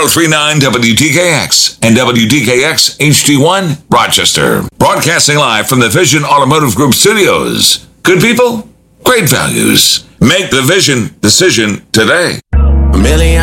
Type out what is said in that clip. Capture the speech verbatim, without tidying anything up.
three nine W T K X and W T K X H D one, Rochester. Broadcasting live from the Vision Automotive Group studios. Good people, great values. Make the Vision decision today. A million